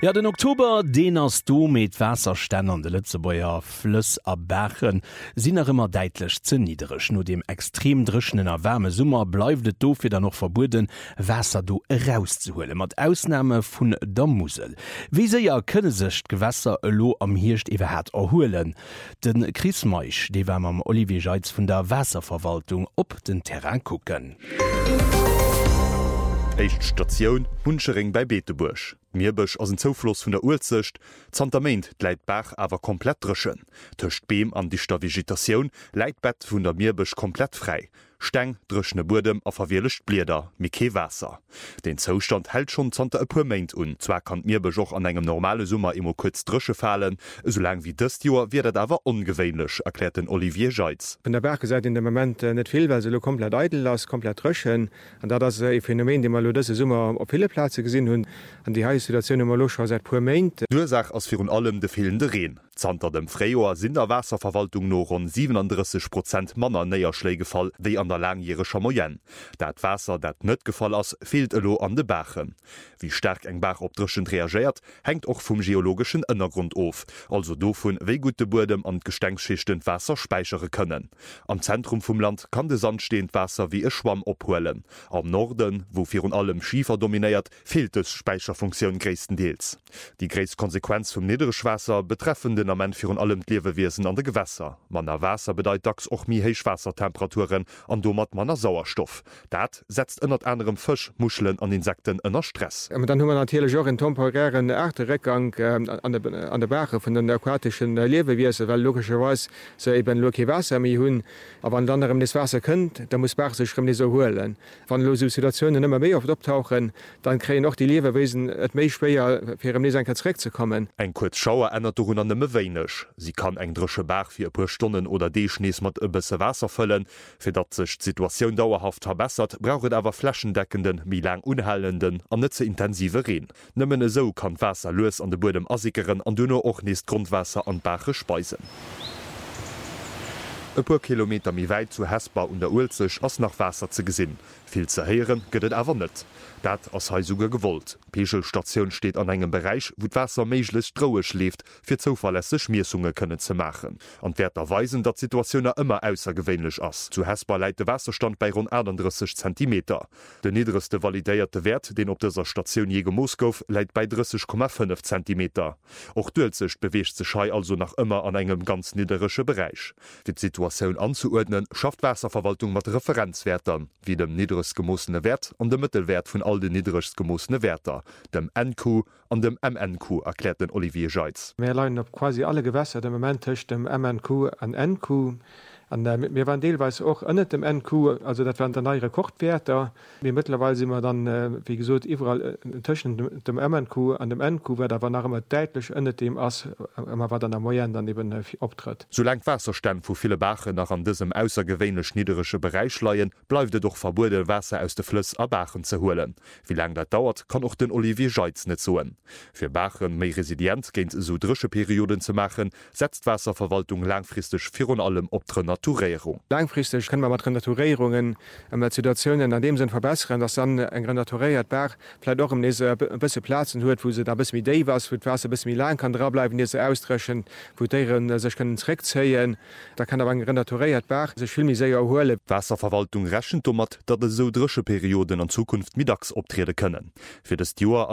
Ja, den Oktober, den hast du mit Wasserständen an de Lützebäuer Flüss a Bächen sind er immer deitlich zu niedrig. Nur dem extrem drischen Wärme Sommer bleibt es do wieder noch verboten, Wasser du rauszuholen, mit Ausnahme von der Musel. Wie sie ja können sich Gewässer lo am Hirsch überhaupt erholen? Den Chris Meisch, die wir am Olivier Scheitz von der Wasserverwaltung op den Terrain gucken. Echt Station Hunschering bei Beetebusch. Mierbusch aus dem Zufluss von der Urzecht, Zantament leit Bach aber komplett drschen. Töcht Beem an dichter Vegetation leit Bett von der Mierbusch komplett frei. Steng, drschne Burdem a verwirlecht Blieder, Mike Wasser. Den Zustand hält schon zante e puer Meint un. Zwar kann Mierbusch auch an engem normale Sommer immer kurz drsche fallen, so lang wie dëst Joer werdet awer ungewöhnlich, erklärt den Olivier Scheitz. Von der Berge seid in dem Moment net viel, weil se komplett eitel lass, komplett drschen. Und da das e Phänomen, de man lo dëse Sommer op viele Plätze gesinn hunn, an die heiße Situation immer loch seit puer Meint. Ursach ass virun allem de fehlende Reen. Zanter dem Freijoer sind der Wasserverwaltung noch rund 37% Manner Näierschlägefall wie an der langjähriger Moyen. Dat Wasser, dat net gefall ass, fehlt elo an de Bachen. Wie stark eng Bach opdrschend reagiert, hängt auch vom geologischen Innergrund auf, also davon, wie gut de Burdem an Gestenksschichten Wasser speichern können. Am Zentrum vom Land kann de sandstehend Wasser wie e Schwamm opholen. Am Norden, wo virun allem Schiefer dominiert, fehlt es Speicherfunktion größtenteils. Die größte Konsequenz vom Niederschwasser betreffende Amment virun allem Liewewesen an de Gewässer. Manner Wasser bedeit dacks och mi héich Wassertemperaturen an domat manner Sauerstoff. Dat setzt ënnert anderem Fisch, Muscheln an Insekten ënner Stress. Dann hummer natürlich auch en temporären Erderückgang an der Bache von den aquatischen Liewewesen, weil logischerweise se eben Loki Wasser mi hunn, aber an anderem des Wasser kënnt, da muss Bach sech nicht so holen. Wann lose Situationen immer méi oft optauchen, dann kreen noch die Liewewesen et méi schwéier fir nie zurückzukommen. Eng kurz Schauer ändert hun an dem wenig. Sie kann eng drsche Bach fir puer Stunden oder Deeschnees mat e bësse Wasser füllen. Fir dat sech Situationun dauerhaft verbessert, brauchet awer flächendeckenden, mi lang unhellenden an net ze intensive Reen. Nëmmen so kann Wasser loes an de Bodem asikeren an dunner och neest Grundwasser an Bache speisen. E puer Kilometer mi weit zu Hesbar und der Ulzech ass nach Wasser ze gesinn. Viel ze heieren gëtt awer net. Dat ass heisuge gewollt. Pechelstationun steht an engem Bereich, wo d'Wasser méiglech Stroue schläft, fir zuverlässe Schmiersunge kënne ze machen. An werd erweisen, dat Situationioner immer aussergewéinlech ass. Zu Hesbar leit de Wasserstand bei rund 31 cm. De niederste validéierte Wert, den op dieser Station je gemoos gouf, läit bei 30,5 cm. Och Dulzecht beweegt ze Schei also nach immer an engem ganz niederesche Bereich. Die Situation anzuordnen, schafft Wasserverwaltung mat Referenzwertern, wie dem niederes gemossene Wert an dem Mittelwert vun all de niederigst gemossene Werter, dem NQ an dem MNQ, erklärt den Olivier Scheitz. Wir leiden op quasi alle Gewässer dem Moment dem MNQ an NQ. Wir waren deelweis auch ënnet dem NQ, also dat waren der neue Kochtwerter. Wir mittlerweile sind wir dann, wie gesagt, überall zwischen dem MNQ an dem NQ, weil da war nach immer deutlich ënnet dem ass, immer war dann der Moyen dann eben optritt. Solange Wasserstand wo viele Bache nach an diesem außergewöhnlich niederische Bereich leien, bleibt doch verboten, Wasser aus de Flüss a Bachen zu holen. Wie lange das dauert, kann auch den Olivier Scheitz nicht soen. Für Bachen mehr resilient gehen so drische Perioden zu machen, setzt Wasserverwaltung langfristig für und allem op Naturierung. Langfristig können wir mit Renaturierungen Situationen an dem Sinn verbessern, dass dann ein renaturiert Berg vielleicht auch ein bisschen Platz hört, wo sie da ein bisschen Idee was, wo Wasser ein bisschen lang kann dranbleiben, die sie ausdreschen, wo deren sich können zurückziehen. Da kann aber ein renaturiert Berg sich viel mehr sehr erholen. Wasserverwaltung rechnet damit, dass so drische Perioden in Zukunft mittags optreten können. Für das Jahr